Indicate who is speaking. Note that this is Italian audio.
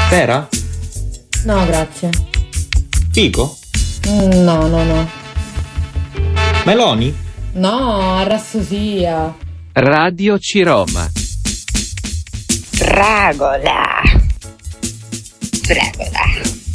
Speaker 1: Pera?
Speaker 2: No, grazie.
Speaker 1: Fico?
Speaker 2: No.
Speaker 1: Meloni?
Speaker 2: No, arrassosia.
Speaker 3: Radio Ciroma.
Speaker 4: Fragola.